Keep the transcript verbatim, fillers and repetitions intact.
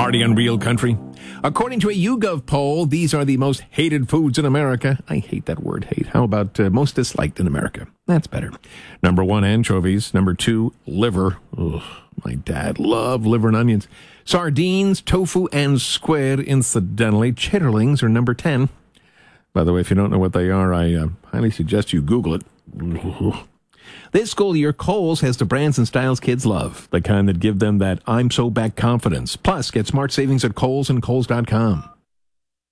Party on Real Country. According to a YouGov poll, these are the most hated foods in America. I hate that word, hate. How about uh, most disliked in America? That's better. Number one, anchovies. Number two, liver. Ugh, my dad loved liver and onions. Sardines, tofu, and squid. Incidentally, chitterlings are number ten. By the way, if you don't know what they are, I uh, highly suggest you Google it. This school year, Kohl's has the brands and styles kids love, the kind that give them that I'm so back confidence. Plus, get smart savings at Kohl's and Kohl's dot com.